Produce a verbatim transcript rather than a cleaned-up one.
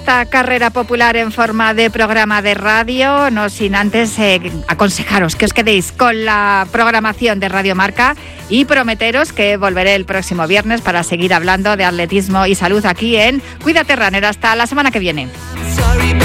Esta carrera popular en forma de programa de radio, no sin antes eh, aconsejaros que os quedéis con la programación de Radio Marca y prometeros que volveré el próximo viernes para seguir hablando de atletismo y salud aquí en Cuídate Runner. Hasta la semana que viene.